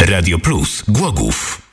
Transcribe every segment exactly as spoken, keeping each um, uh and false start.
Radio Plus Głogów.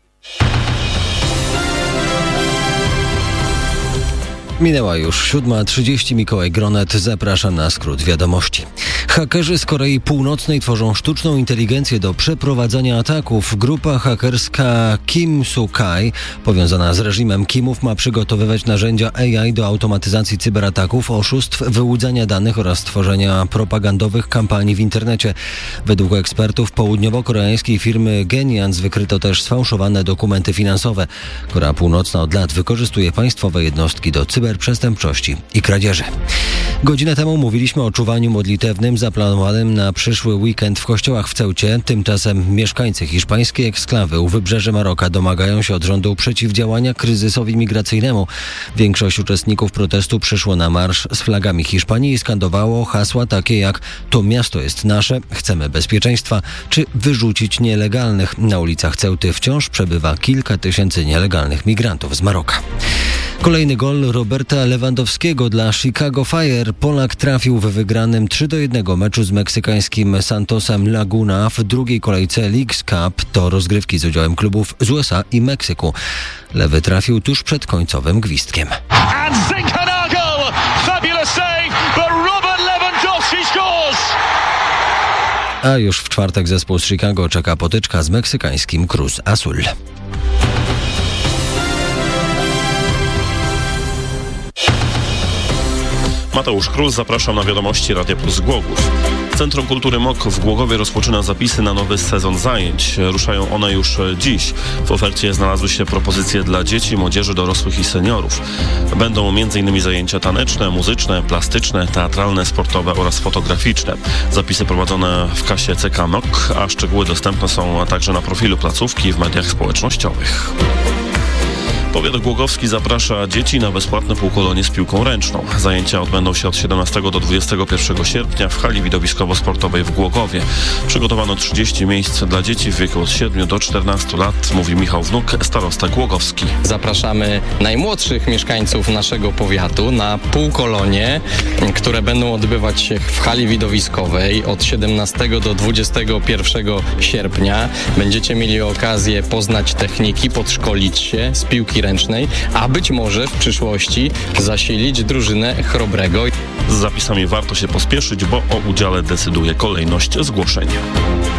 Minęła już siódma trzydzieści. Mikołaj Gronet zaprasza na skrót wiadomości. Hakerzy z Korei Północnej tworzą sztuczną inteligencję do przeprowadzania ataków. Grupa hakerska Kim Soo-kai, powiązana z reżimem Kimów, ma przygotowywać narzędzia A I do automatyzacji cyberataków, oszustw, wyłudzania danych oraz tworzenia propagandowych kampanii w internecie. Według ekspertów południowo-koreańskiej firmy Genians wykryto też sfałszowane dokumenty finansowe. Korea Północna od lat wykorzystuje państwowe jednostki do cyberprzestępczości i kradzieży. Godzinę temu mówiliśmy o czuwaniu modlitewnym zaplanowanym na przyszły weekend w kościołach w Ceucie. Tymczasem mieszkańcy hiszpańskiej eksklawy u wybrzeży Maroka domagają się od rządu przeciwdziałania kryzysowi migracyjnemu. Większość uczestników protestu przyszło na marsz z flagami Hiszpanii i skandowało hasła takie jak „To miasto jest nasze”, „Chcemy bezpieczeństwa” czy „Wyrzucić nielegalnych”. Na ulicach Ceuty wciąż przebywa kilka tysięcy nielegalnych migrantów z Maroka. Kolejny gol Roberta Lewandowskiego dla Chicago Fire. Polak trafił w wygranym trzy do jednego meczu z meksykańskim Santosem Laguna w drugiej kolejce Leagues Cup. To rozgrywki z udziałem klubów z U S A i Meksyku. Lewy trafił tuż przed końcowym gwizdkiem. A już w czwartek zespół z Chicago czeka potyczka z meksykańskim Cruz Azul. Mateusz Król, zapraszam na wiadomości Radia Plus Głogów. Centrum Kultury M O K w Głogowie rozpoczyna zapisy na nowy sezon zajęć. Ruszają one już dziś. W ofercie znalazły się propozycje dla dzieci, młodzieży, dorosłych i seniorów. Będą m.in. zajęcia taneczne, muzyczne, plastyczne, teatralne, sportowe oraz fotograficzne. Zapisy prowadzone w kasie C K M O K, a szczegóły dostępne są także na profilu placówki i w mediach społecznościowych. Powiat głogowski zaprasza dzieci na bezpłatne półkolonie z piłką ręczną. Zajęcia odbędą się od siedemnastego do dwudziestego pierwszego sierpnia w hali widowiskowo-sportowej w Głogowie. Przygotowano trzydzieści miejsc dla dzieci w wieku od siedmiu do czternastu lat, mówi Michał Wnuk, starosta głogowski. Zapraszamy najmłodszych mieszkańców naszego powiatu na półkolonie, które będą odbywać się w hali widowiskowej od siedemnastego do dwudziestego pierwszego sierpnia. Będziecie mieli okazję poznać techniki, podszkolić się z piłki ręcznej, a być może w przyszłości zasilić drużynę Chrobrego. Z zapisami warto się pospieszyć, bo o udziale decyduje kolejność zgłoszeń.